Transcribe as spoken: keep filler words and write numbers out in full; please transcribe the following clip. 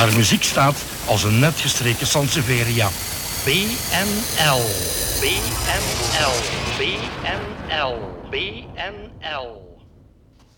Haar muziek staat als een net gestreken Sansevieria. B N L, B N L, B N L, B N L.